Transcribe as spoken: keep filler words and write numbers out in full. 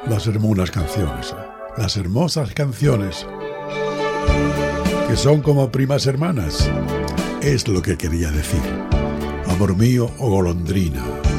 las hermosas canciones, las hermosas canciones que son como primas hermanas, es lo que quería decir. Amor mío o golondrina.